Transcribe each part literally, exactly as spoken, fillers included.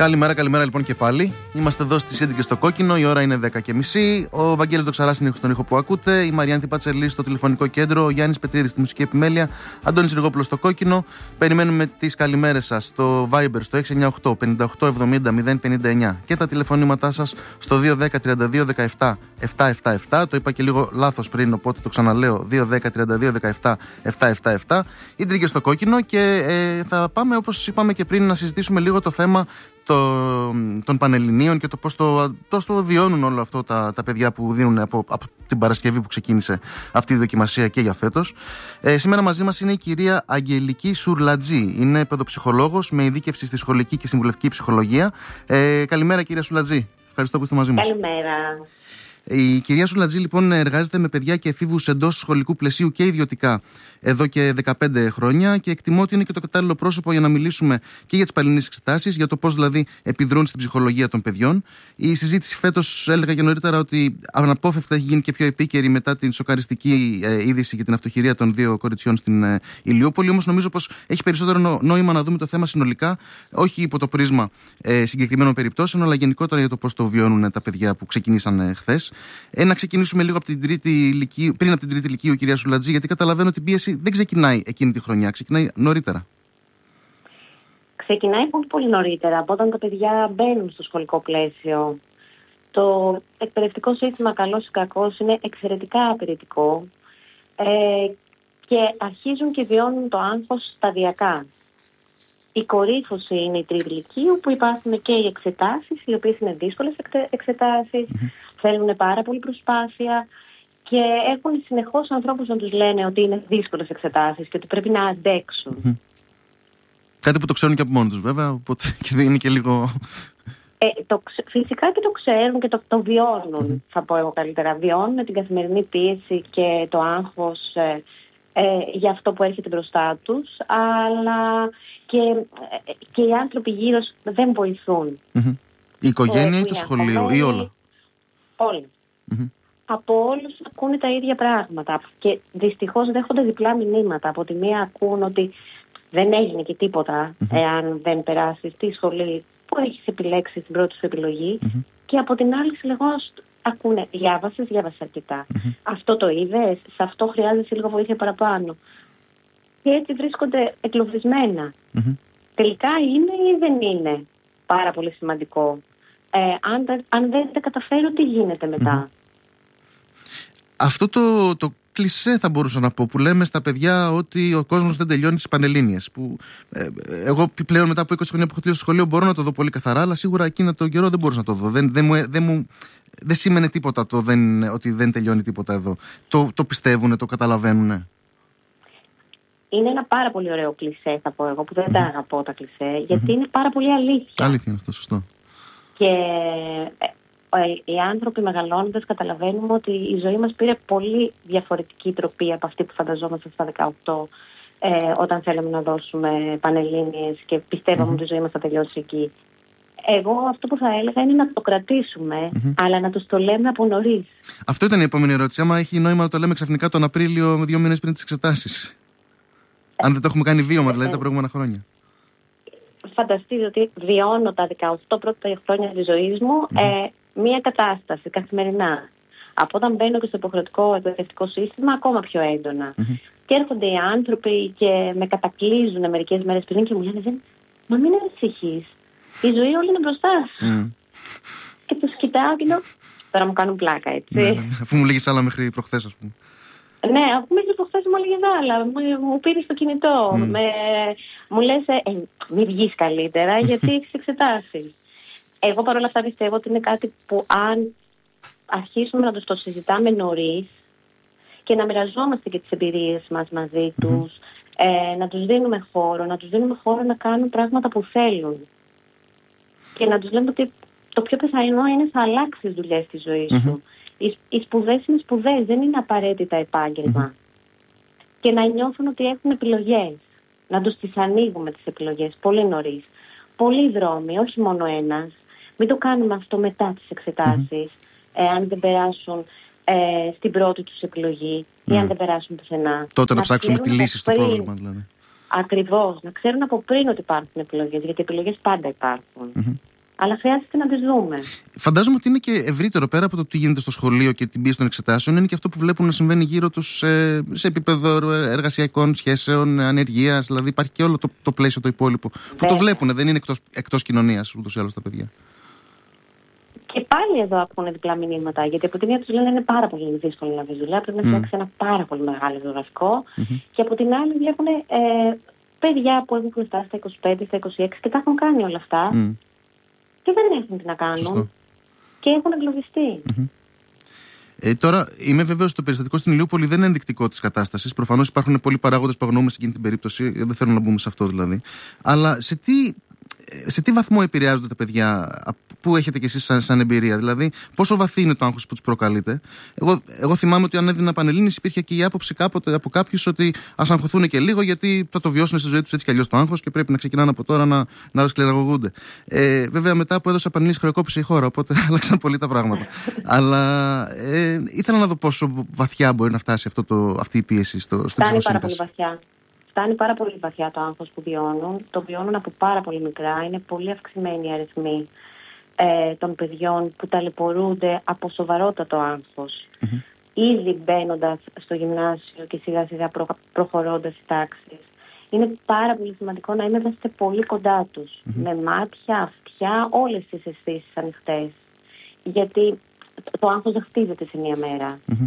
Καλημέρα, καλημέρα λοιπόν και πάλι. Είμαστε εδώ στις έντεκα στο Κόκκινο, η ώρα είναι δέκα και μισή. Ο Βαγγέλης Δοξαράς είναι στον ήχο που ακούτε, η Μαριάννη Πατσελή στο τηλεφωνικό κέντρο, ο Γιάννης Πετρίδης στη μουσική επιμέλεια, Αντώνης Ριγόπουλος στο Κόκκινο. Περιμένουμε τις καλημέρες σας στο Viber στο έξι εννιά οκτώ πέντε οκτώ εβδομήντα μηδέν πενήντα εννιά και τα τηλεφωνήματά σας στο δύο ένα μηδέν τριάντα δύο δεκαεπτά επτακόσια εβδομήντα επτά. Το είπα και λίγο λάθος πριν, οπότε το ξαναλέω: δύο ένα μηδέν τριάντα δύο δεκαεπτά επτακόσια εβδομήντα επτά. Ίντριγες στο Κόκκινο και ε, θα πάμε, όπως είπαμε και πριν, να συζητήσουμε λίγο το θέμα το, των Πανελληνίων και το πώς το, το, το βιώνουν όλο αυτό τα, τα παιδιά που δίνουν από, από την Παρασκευή που ξεκίνησε αυτή η δοκιμασία και για φέτος. Ε, σήμερα μαζί μας είναι η κυρία Αγγελική Σουρλατζή. Είναι παιδοψυχολόγος με ειδίκευση στη σχολική και συμβουλευτική ψυχολογία. Ε, καλημέρα κυρία Σουρλατζή. Ευχαριστώ που είστε μαζί μας. Καλημέρα. Η κυρία Σουρλατζή λοιπόν εργάζεται με παιδιά και εφήβους εντός σχολικού πλαισίου και ιδιωτικά εδώ και δεκαπέντε χρόνια και εκτιμώ ότι είναι και το κατάλληλο πρόσωπο για να μιλήσουμε και για τις πανελληνίες εξετάσεις, για το πώς δηλαδή επιδρούν στην ψυχολογία των παιδιών. Η συζήτηση φέτος, έλεγα και νωρίτερα, ότι αναπόφευκτα έχει γίνει και πιο επίκαιρη μετά την σοκαριστική ε, είδηση για την αυτοχειρία των δύο κοριτσιών στην ε, Ηλιούπολη. Όμως νομίζω πως έχει περισσότερο νόημα να δούμε το θέμα συνολικά, όχι υπό το πρίσμα ε, συγκεκριμένων περιπτώσεων, αλλά γενικότερα για το πώς το βιώνουν τα παιδιά που ξεκινήσαν ε, χθες. Ε, να ξεκινήσουμε λίγο από την τρίτη ηλικίου, πριν από την τρίτη ηλικίου, κυρία Σουρλατζή, γιατί καταλαβαίνω ότι η πίεση δεν ξεκινάει εκείνη τη χρονιά, ξεκινάει νωρίτερα. Ξεκινάει πολύ, πολύ νωρίτερα, από όταν τα παιδιά μπαίνουν στο σχολικό πλαίσιο. Το εκπαιδευτικό σύστημα, καλός ή κακός, είναι εξαιρετικά απαιτητικό ε, και αρχίζουν και βιώνουν το άγχος σταδιακά. Η κορύφωση είναι η τρίτη ηλικίου, που υπάρχουν και οι εξετάσεις, οι οποίες είναι δύσκολες εξετάσεις, mm-hmm. θέλουν πάρα πολύ προσπάθεια και έχουν συνεχώς ανθρώπους να τους λένε ότι είναι δύσκολες εξετάσεις και ότι πρέπει να αντέξουν. Mm-hmm. Κάτι που το ξέρουν και από μόνοι τους βέβαια, οπότε και δεν είναι και λίγο... Ε, το, φυσικά και το ξέρουν και το, το βιώνουν, mm-hmm. θα πω εγώ καλύτερα. Βιώνουν την καθημερινή πίεση και το άγχος ε, ε, για αυτό που έρχεται μπροστά τους, αλλά και, ε, και οι άνθρωποι γύρω δεν βοηθούν. Mm-hmm. Η οικογένεια ή το σχολείο ή όλα? Όλοι. Mm-hmm. Από όλους ακούνε τα ίδια πράγματα και δυστυχώς δέχονται διπλά μηνύματα. Από τη μία ακούν ότι δεν έγινε και τίποτα mm-hmm. εάν δεν περάσεις τη σχολή που έχεις επιλέξει στην πρώτη σου επιλογή mm-hmm. και από την άλλη συνεχώς ακούνε διάβασες, διάβασες αρκετά. Mm-hmm. Αυτό το είδες, σε αυτό χρειάζεσαι λίγο βοήθεια παραπάνω. Και έτσι βρίσκονται εγκλωβισμένα. Mm-hmm. Τελικά είναι ή δεν είναι πάρα πολύ σημαντικό. Ε, αν, αν δεν τα καταφέρω, τι γίνεται μετά? Mm-hmm. Αυτό το, το κλισέ θα μπορούσα να πω, που λέμε στα παιδιά ότι ο κόσμος δεν τελειώνει τις Πανελλήνιες. Που, ε, εγώ πλέον μετά από είκοσι χρόνια που έχω τελειώσει στο σχολείο μπορώ να το δω πολύ καθαρά, αλλά σίγουρα εκείνο τον καιρό δεν μπορούσα να το δω. Δεν, δεν, μου, δεν, μου, δεν σήμαινε τίποτα το δεν, ότι δεν τελειώνει τίποτα εδώ. Το, το πιστεύουνε, το καταλαβαίνουνε? Είναι ένα πάρα πολύ ωραίο κλισέ, θα πω εγώ, που δεν mm-hmm. τα αγαπώ τα κλισέ, γιατί mm-hmm. είναι πάρα πολύ αλήθεια. Αλήθεια είναι αυτό, σωστό. Και οι άνθρωποι μεγαλώνοντας καταλαβαίνουμε ότι η ζωή μας πήρε πολύ διαφορετική τροπή από αυτή που φανταζόμαστε στα δεκαοκτώ, ε, όταν θέλαμε να δώσουμε Πανελλήνιες και πιστεύαμε mm-hmm. ότι η ζωή μας θα τελειώσει εκεί. Εγώ αυτό που θα έλεγα είναι να το κρατήσουμε, mm-hmm. αλλά να το το λέμε από νωρίς. Αυτό ήταν η επόμενη ερώτηση. Άμα έχει νόημα να το λέμε ξαφνικά τον Απρίλιο, δύο μήνες πριν τις εξετάσεις. Ε, Αν δεν το έχουμε κάνει βίωμα, δηλαδή ε, τα προηγούμενα χρόνια. Φανταστείτε ότι βιώνω τα δεκαοκτώ πρώτα χρόνια της ζωής μου mm-hmm. ε, μία κατάσταση καθημερινά. Από όταν μπαίνω και στο υποχρεωτικό εκπαιδευτικό σύστημα, ακόμα πιο έντονα. Mm-hmm. Και έρχονται οι άνθρωποι και με κατακλείζουν μερικές μέρες πριν και μου λένε δεν, μα μην ανησυχείς. Η ζωή όλη είναι μπροστά σου. Mm. Και τους κοιτάω και λέω, τώρα μου κάνουν πλάκα, έτσι. Ναι, ναι, ναι. Αφού μου λέγεις άλλα μέχρι προχθές, ας πούμε. Ναι, αφού μέχρι προχθές μου έλεγες άλλα. Μου, μου πήρες το κινητό. Mm. Με, μου λες, ε, μην βγεις καλύτερα, γιατί έχεις εξετάσεις. Εγώ παρόλα αυτά πιστεύω ότι είναι κάτι που αν αρχίσουμε να τους το συζητάμε νωρίς και να μοιραζόμαστε και τις εμπειρίες μας μαζί τους, ε, να τους δίνουμε χώρο, να τους δίνουμε χώρο να κάνουν πράγματα που θέλουν. Και να τους λέμε ότι το πιο πιθανό είναι θα αλλάξει τις δουλειές της ζωής σου. Mm-hmm. Οι, οι σπουδές είναι σπουδές, δεν είναι απαραίτητα επάγγελμα. Mm-hmm. Και να νιώθουν ότι έχουν επιλογές. Να τους τις ανοίγουμε τις επιλογές πολύ νωρίς. Πολλοί δρόμοι, όχι μόνο ένας. Μην το κάνουμε αυτό μετά τις εξετάσεις, mm-hmm. ε, αν δεν περάσουν ε, στην πρώτη τους επιλογή mm-hmm. ή αν δεν περάσουν πουθενά. Τότε να, να ψάξουμε τη λύση στο πριν, πρόβλημα, δηλαδή. Ακριβώς. Να ξέρουν από πριν ότι υπάρχουν επιλογές, γιατί επιλογές πάντα υπάρχουν. Mm-hmm. αλλά χρειάζεται να τις δούμε. Φαντάζομαι ότι είναι και ευρύτερο πέρα από το τι γίνεται στο σχολείο και την πίεση των εξετάσεων, είναι και αυτό που βλέπουν να συμβαίνει γύρω τους σε, σε επίπεδο εργασιακών σχέσεων, ανεργίας. Δηλαδή υπάρχει και όλο το, το πλαίσιο το υπόλοιπο που το βλέπουν, δεν είναι εκτός, εκτός κοινωνίας ούτως ή άλλως τα παιδιά. Και πάλι εδώ ακούνε διπλά μηνύματα, γιατί από τη μία τους λένε είναι πάρα πολύ δύσκολο να βρει δουλειά, πρέπει να φτιάξει mm. ένα πάρα πολύ μεγάλο βιογραφικό. Mm-hmm. Και από την άλλη βλέπουν ε, παιδιά που έχουν φτάσει στα είκοσι πέντε, στα είκοσι έξι και τα έχουν κάνει όλα αυτά. Mm. Και δεν έχουν τι να κάνουν. Σωστό. Και έχουν εγκλωβιστεί. Mm-hmm. Ε, τώρα, είμαι βέβαιος ότι το περιστατικό στην Ηλιούπολη δεν είναι ενδεικτικό της κατάστασης. Προφανώς υπάρχουν πολλοί παράγοντες που αγνοούμε σε εκείνη την περίπτωση. Δεν θέλω να μπούμε σε αυτό δηλαδή. Αλλά σε τι, σε τι βαθμό επηρεάζονται τα παιδιά, που έχετε κι εσείς σαν, σαν εμπειρία, δηλαδή πόσο βαθύ είναι το άγχος που τους προκαλείτε? Εγώ, εγώ θυμάμαι ότι αν έδινα Πανελλήνιες υπήρχε και η άποψη κάποτε από κάποιους ότι ας αγχωθούν και λίγο, γιατί θα το βιώσουν στη ζωή τους έτσι κι αλλιώς το άγχος και πρέπει να ξεκινάνε από τώρα να, να σκληραγωγούνται. Ε, βέβαια, μετά που έδωσα Πανελλήνιες χρεοκόπησε η χώρα, οπότε άλλαξαν πολύ τα πράγματα. Αλλά ε, ήθελα να δω πόσο βαθιά μπορεί να φτάσει αυτό το, αυτή η πίεση στο, στο ψυχοσύνθεση. Φτάνει πάρα πολύ βαθιά το άγχος που βιώνουν. Το βιώνουν από πάρα πολύ μικρά. Είναι πολύ αυξημένοι οι αριθμοί ε, των παιδιών που ταλαιπωρούνται από σοβαρότατο άγχος. Mm-hmm. Ήδη μπαίνοντας στο γυμνάσιο και σιγά σιγά προ, προχωρώντας οι τάξεις. Είναι πάρα πολύ σημαντικό να είμαστε πολύ κοντά τους. Mm-hmm. Με μάτια, αυτιά, όλες τις αισθήσεις ανοιχτές. Γιατί το άγχος δεν χτίζεται σε μία μέρα. Mm-hmm.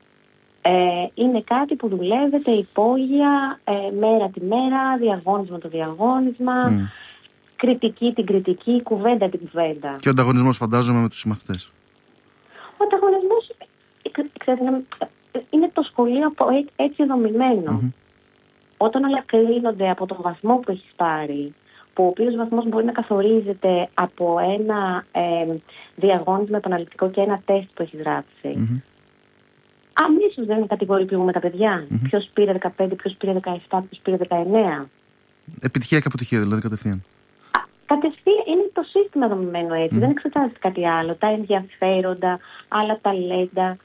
Ε, είναι κάτι που δουλεύεται υπόγεια, ε, μέρα τη μέρα, διαγώνισμα το διαγώνισμα, mm. κριτική την κριτική, κουβέντα την κουβέντα. Και ο ανταγωνισμός, φαντάζομαι, με τους συμμαθητές. Ο ανταγωνισμός, ξέρετε, είναι το σχολείο έτσι δομημένο. Mm-hmm. Όταν όλα κρίνονται από τον βαθμό που έχεις πάρει, που ο οποίος βαθμός μπορεί να καθορίζεται από ένα ε, διαγώνισμα επαναληπτικό και ένα τεστ που έχεις γράψει. Mm-hmm. Αμέσως δεν κατηγοροποιούμε τα παιδιά. Mm-hmm. Ποιος πήρε δεκαπέντε, ποιος πήρε δεκαεπτά, ποιος πήρε δεκαεννέα. Επιτυχία και αποτυχία, δηλαδή κατευθείαν. Κατευθείαν είναι το σύστημα δομημένο έτσι. Mm. Δεν εξετάζεται κάτι άλλο. Τα ενδιαφέροντα, άλλα ταλέντα.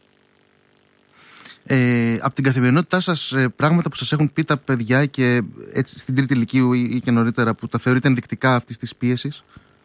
Ε, από την καθημερινότητά σας, πράγματα που σας έχουν πει τα παιδιά και έτσι, στην τρίτη ηλικίου ή, ή και νωρίτερα, που τα θεωρείτε ενδεικτικά αυτής της πίεσης?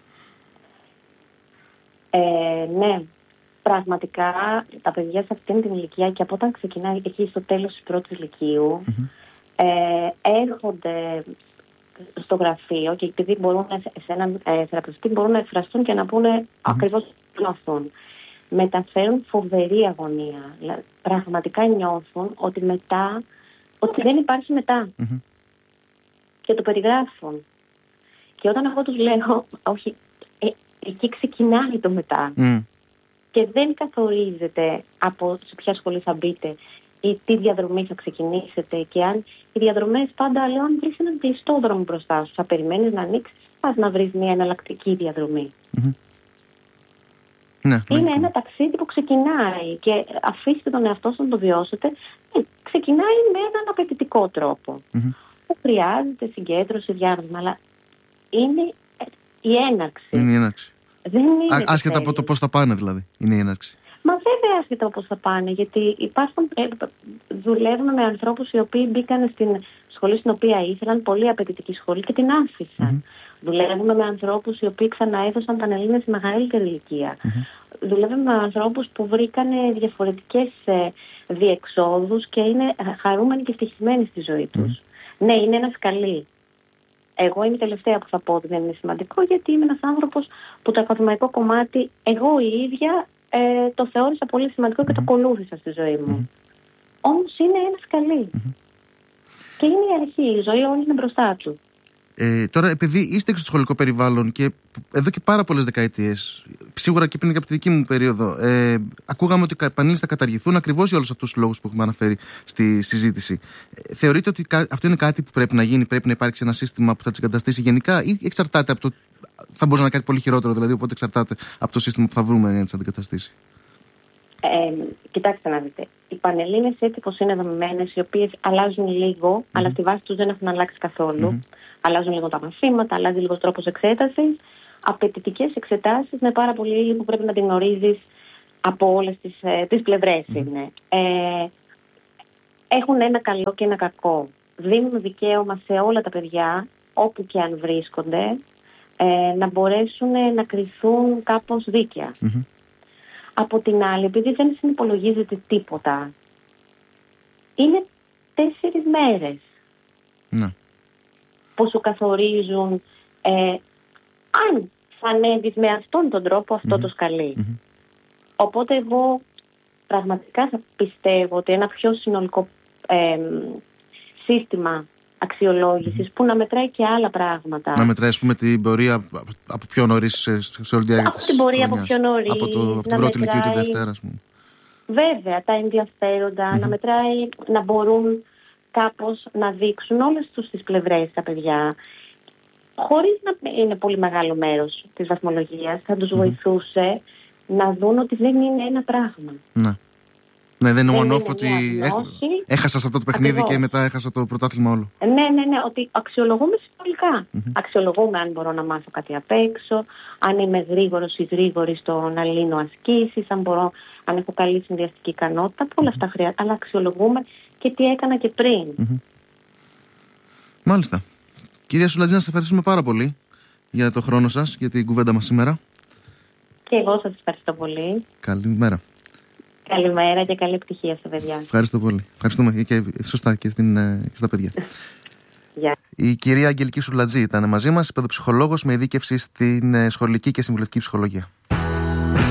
Ε, ναι. Πραγματικά τα παιδιά σε αυτήν την ηλικία και από όταν ξεκινάει εκεί στο τέλος της πρώτης ηλικίου mm-hmm. ε, έρχονται στο γραφείο και επειδή μπορούν σε έναν ε, θεραπευτή μπορούν να εκφραστούν και να πούνε mm-hmm. ακριβώς τι νιώθουν. Μεταφέρουν φοβερή αγωνία. Δηλαδή, πραγματικά νιώθουν ότι μετά, ότι δεν υπάρχει μετά. Mm-hmm. Και το περιγράφουν. Και όταν εγώ τους λέω, όχι, ε, εκεί ξεκινάει το μετά. Mm. Και δεν καθορίζεται από σε ποια σχολή θα μπείτε ή τι διαδρομή θα ξεκινήσετε. Και αν οι διαδρομές πάντα λέω, αν βρεις έναν κλειστό δρόμο μπροστά σου, θα περιμένεις να ανοίξεις, πας να βρεις μια εναλλακτική διαδρομή. Mm-hmm. Ναι, είναι ναι. ένα ταξίδι που ξεκινάει και αφήστε τον εαυτό σας να το βιώσετε. Ναι, ξεκινάει με έναν απαιτητικό τρόπο. Mm-hmm. Που χρειάζεται συγκέντρωση, διάρρωσμα, αλλά είναι η έναρξη. Είναι η έναρξη. Δεν είναι Α, άσχετα από το πώς θα πάνε, δηλαδή, είναι η έναρξη. Μα βέβαια άσχετα από πώς θα πάνε, γιατί υπάρχουν, ε, δουλεύουμε με ανθρώπους οι οποίοι μπήκαν στην σχολή στην οποία ήθελαν, πολύ απαιτητική σχολή και την άφησαν. Mm-hmm. Δουλεύουμε με ανθρώπους οι οποίοι ξαναέδωσαν Πανελλήνιες σε μεγαλύτερη ηλικία. Mm-hmm. Δουλεύουμε με ανθρώπους που βρήκαν διαφορετικές ε, διεξόδους και είναι χαρούμενοι και ευτυχισμένοι στη ζωή τους. Mm-hmm. Ναι, είναι ένα σκαλί. Εγώ είμαι η τελευταία που θα πω ότι δεν είναι σημαντικό, γιατί είμαι ένας άνθρωπος που το ακαδημαϊκό κομμάτι εγώ η ίδια ε, το θεώρησα πολύ σημαντικό και το ακολούθησα στη ζωή μου. Mm-hmm. Όμως είναι ένα σκαλί. Mm-hmm. Και είναι η αρχή, η ζωή όλη είναι μπροστά του. Ε, τώρα, επειδή είστε στο σχολικό περιβάλλον και εδώ και πάρα πολλές δεκαετίες, σίγουρα και πριν και από τη δική μου περίοδο, ε, ακούγαμε ότι οι Πανελλήνιες θα καταργηθούν ακριβώς για όλους αυτούς τους λόγους που έχουμε αναφέρει στη συζήτηση. Ε, θεωρείτε ότι αυτό είναι κάτι που πρέπει να γίνει, πρέπει να υπάρξει ένα σύστημα που θα τις εγκαταστήσει γενικά, ή εξαρτάται από το. Θα μπορούσε να είναι κάτι πολύ χειρότερο, δηλαδή, οπότε εξαρτάται από το σύστημα που θα βρούμε για να τις αντικαταστήσει? Ε, κοιτάξτε να δείτε. Οι Πανελλήνιες έτσι πως είναι δομημένες, οι οποίες αλλάζουν λίγο, mm-hmm. αλλά στη βάση τους δεν έχουν αλλάξει καθόλου. Mm-hmm. Αλλάζουν λίγο τα μαθήματα, αλλάζει λίγο τρόπος εξέτασης. Απαιτητικές εξετάσεις με πάρα πολύ που πρέπει να την γνωρίζεις από όλες τις, ε, τις πλευρές mm-hmm. είναι. Ε, έχουν ένα καλό και ένα κακό. Δίνουν δικαίωμα σε όλα τα παιδιά, όπου και αν βρίσκονται, ε, να μπορέσουν να κριθούν κάπως δίκαια. Mm-hmm. Από την άλλη, επειδή δεν συνυπολογίζεται τίποτα, είναι τέσσερις μέρες ναι. που σου καθορίζουν ε, αν θα ανέβεις με αυτόν τον τρόπο αυτό mm-hmm. το σκαλί. Mm-hmm. Οπότε εγώ πραγματικά θα πιστεύω ότι ένα πιο συνολικό ε, σύστημα αξιολόγησης mm-hmm. που να μετράει και άλλα πράγματα. Να μετράει, ας πούμε, την πορεία από πιο νωρίς σε, σε όλη τη διάρκεια της Από την πορεία από πιο νωρίς. Από, το, από την πρώτη ηλικία ή τη Δευτέρα, ας πούμε. Βέβαια, τα ενδιαφέροντα, mm-hmm. να μετράει, να μπορούν κάπως να δείξουν όλες τους τις πλευρές τα παιδιά. Χωρίς να είναι πολύ μεγάλο μέρος της βαθμολογίας, θα τους mm-hmm. βοηθούσε να δουν ότι δεν είναι ένα πράγμα. Ναι. Ναι, δεν είναι one-off ότι έχασα αυτό το παιχνίδι Ακριβώς. Και μετά έχασα το πρωτάθλημα όλο. Ναι, ναι, ναι, ότι αξιολογούμε συνολικά. Mm-hmm. Αξιολογούμε αν μπορώ να μάθω κάτι απ' έξω, αν είμαι γρήγορος ή γρήγορη στο να λύνω ασκήσεις, αν, μπορώ, αν έχω καλή συνδυαστική ικανότητα, όλα αυτά χρειάζεται. Αλλά αξιολογούμε και τι έκανα και πριν. Mm-hmm. Μάλιστα. Κυρία Σουλατζή, να σας ευχαριστούμε πάρα πολύ για το χρόνο σας, για την κουβέντα μας σήμερα. Και εγώ σας ευχαριστώ πολύ. Καλημέρα. Καλημέρα και καλή επιτυχία στα παιδιά. Ευχαριστώ πολύ. Ευχαριστούμε και σωστά και, στην, και στα παιδιά. Yeah. Η κυρία Αγγελική Σουλατζή ήταν μαζί μας, παιδοψυχολόγος με ειδίκευση στην σχολική και συμβουλευτική ψυχολογία.